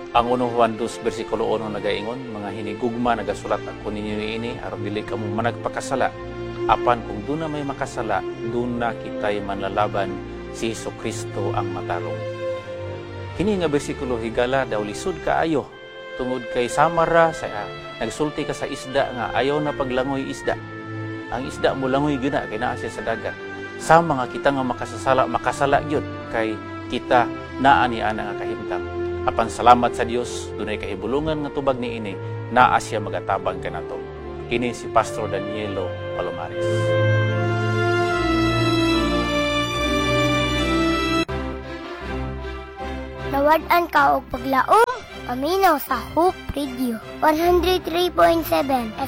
Ang 1 Juan 2 versikulo 1 nagaingon, mga hinigugma nagasulat ako ninyo ini aron dili kamo managpakasala. Apan kung doon na may makasala, doon na kita'y manlalaban si Jesucristo ang matarong. Kini nga bersikulo higala daw lisod kaayo tungod kay samara sa nagsulti ka sa isda nga ayaw na paglangoy isda. Ang isda mo langoy gina kay naa siya sa dagat. Sama nga kita nga makasala gyud kay kita naa ni ana nga kahimtang. Apan salamat sa Dios dunay kahibulungan nga tubag niini naa siya magatabang kanato. Kini si Pastor Danielo Palomares. Nawad-an ka og paglaom, paminaw sa Hope Radio 103.7